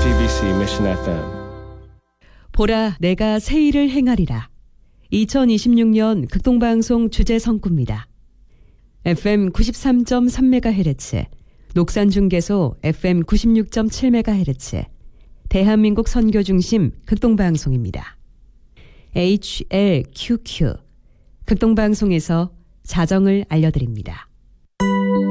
JTBC Mission FM. 보라, 내가 새 일을 행하리라. 2026년 극동방송 주제 성구입니다. FM 93.3MHz, 녹산중계소 FM 96.7MHz, 대한민국 선교중심 극동방송입니다. HLQQ, 극동방송에서 자정을 알려드립니다.